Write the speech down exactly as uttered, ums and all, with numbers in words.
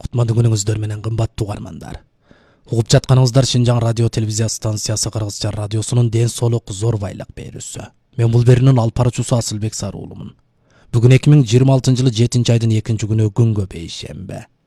Кутмандуу күнүңүздөр менен кымбаттуу угармандар. Угуп жатканыңыздар Шинжаң радио телевизия станциясы Кыргызча радиосунун ден соолук зор байлык берүүсү. Мен бул берүүнүн алып баруучусу Асылбек Саруулумун. Бүгүн эки миң жыйырма алтынчы жылы жетинчи айдын экинчи күнү күнгө бейшембе.